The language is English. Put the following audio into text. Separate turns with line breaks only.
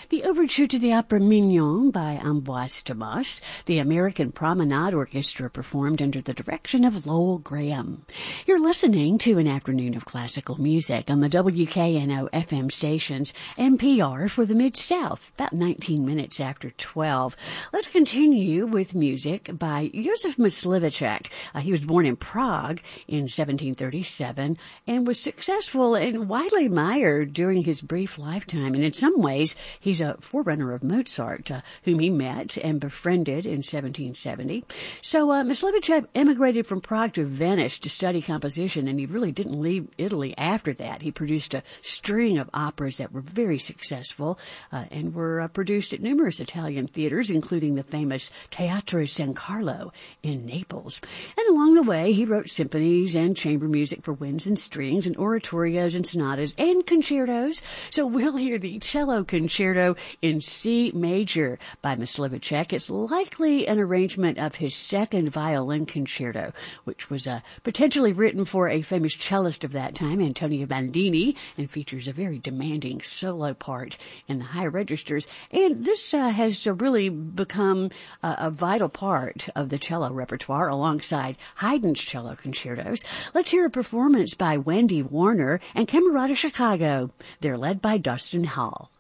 the overture to the opera Mignon by Ambroise Thomas. The American Promenade Orchestra performed under the direction of Lowell Graham. You're listening to an afternoon of classical music on the WKNO FM stations, NPR for the Mid-South, about 19 minutes after 12. Let's continue with music by Józef Mysliveček. He was born in Prague in 1737 and was successful and widely admired during his brief lifetime. And in some ways, he's a forerunner of Mozart, whom he met and befriended in 1770. So Mysliveček emigrated from Prague to Venice to study composition, and he really didn't leave Italy after that. He produced a string of operas that were very successful and were produced at numerous Italian theaters, including the famous Teatro San Carlo in Naples. And along the way, he wrote symphonies and chamber music for winds and strings and oratorios and sonatas and concertos. So we'll hear the cello concerto in C major by Mysliveček. It's likely an arrangement of his second violin concerto, which was potentially written for a famous cellist of that time, Antonio Bandini, and features a very demanding solo part in the high registers. And this has really become a vital part of the cello repertoire alongside Haydn's cello concertos. Let's hear a performance by Wendy Warner and Camerata Chicago. They're led by Dustin Hall.